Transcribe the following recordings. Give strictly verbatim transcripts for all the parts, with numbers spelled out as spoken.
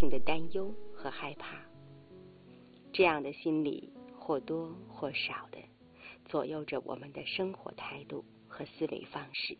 性的担忧和害怕。这样的心理或多或少的左右着我们的生活态度和思维方式。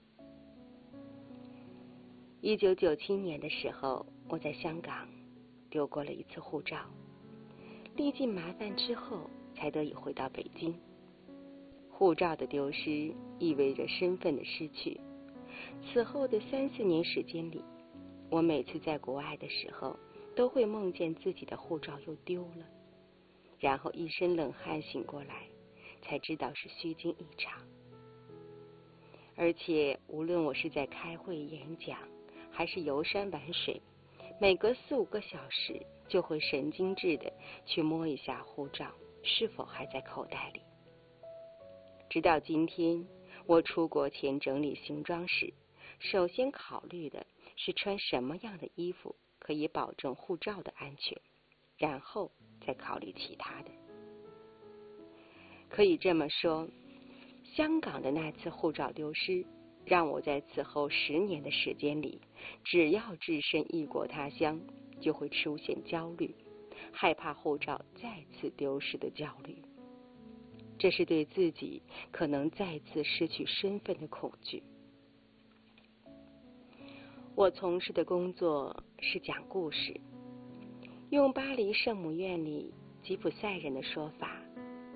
一九九七年的时候，我在香港丢过了一次护照，历尽麻烦之后才得以回到北京。护照的丢失意味着身份的失去。此后的三四年时间里，我每次在国外的时候都会梦见自己的护照又丢了，然后一身冷汗醒过来，才知道是虚惊一场。而且无论我是在开会演讲还是游山玩水，每隔四五个小时就会神经质的去摸一下护照是否还在口袋里。直到今天，我出国前整理行装时，首先考虑的是穿什么样的衣服可以保证护照的安全，然后再考虑其他的。可以这么说，香港的那次护照丢失，让我在此后十年的时间里，只要置身异国他乡，就会出现焦虑，害怕护照再次丢失的焦虑。这是对自己可能再次失去身份的恐惧。我从事的工作是讲故事，用巴黎圣母院里吉普赛人的说法，